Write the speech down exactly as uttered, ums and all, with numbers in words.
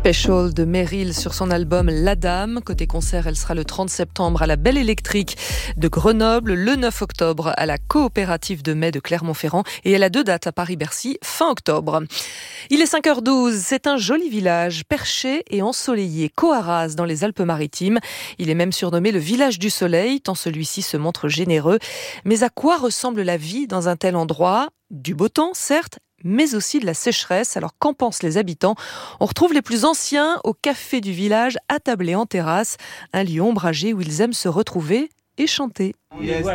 Special de Meryl sur son album La Dame. Côté concert, elle sera le trente septembre à la Belle Électrique de Grenoble, le neuf octobre à la Coopérative de Mai de Clermont-Ferrand et elle a deux dates à Paris-Bercy fin octobre. Il est cinq heures douze, c'est un joli village perché et ensoleillé, Coarraze dans les Alpes-Maritimes. Il est même surnommé le village du soleil tant celui-ci se montre généreux. Mais à quoi ressemble la vie dans un tel endroit ? Du beau temps, certes, mais aussi de la sécheresse. Alors qu'en pensent les habitants ? On retrouve les plus anciens au café du village, attablés en terrasse, un lieu ombragé où ils aiment se retrouver et chanter.